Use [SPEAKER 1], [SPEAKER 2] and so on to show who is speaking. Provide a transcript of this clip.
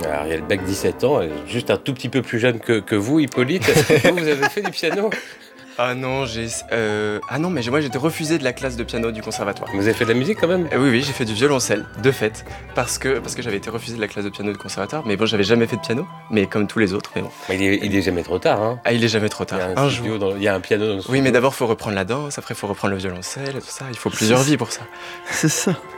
[SPEAKER 1] Ariel Beck, 17 ans, juste un tout petit peu plus jeune que vous, Hippolyte. Vous avez fait du piano?
[SPEAKER 2] Ah non, mais moi j'ai été refusé de la classe de piano du conservatoire.
[SPEAKER 1] Vous avez fait de la musique quand même?
[SPEAKER 2] Oui, j'ai fait du violoncelle, de fait, parce que j'avais été refusé de la classe de piano du conservatoire, mais bon, j'avais jamais fait de piano, mais comme tous les autres, mais bon.
[SPEAKER 1] Il est jamais trop tard, hein.
[SPEAKER 2] Ah, il est jamais trop tard.
[SPEAKER 1] Il y a un piano dans le studio.
[SPEAKER 2] Oui, mais d'abord, faut reprendre la danse, après, faut reprendre le violoncelle, tout ça, il faut plusieurs vies pour ça.
[SPEAKER 3] C'est ça.